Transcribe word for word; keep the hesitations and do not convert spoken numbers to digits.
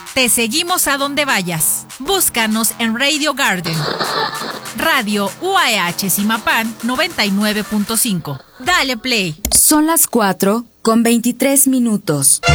Te seguimos a donde vayas. Búscanos en Radio Garden. Radio U A H Zimapán noventa y nueve punto cinco. Dale play. Son las cuatro con veintitrés minutos.